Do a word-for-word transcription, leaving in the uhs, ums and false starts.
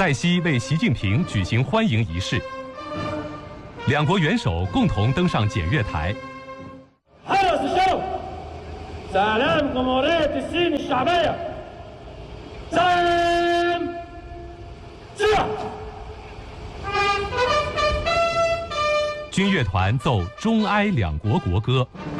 在西为习近平举行欢迎仪式，两国元首共同登上检阅台。军乐团奏中埃两国国歌，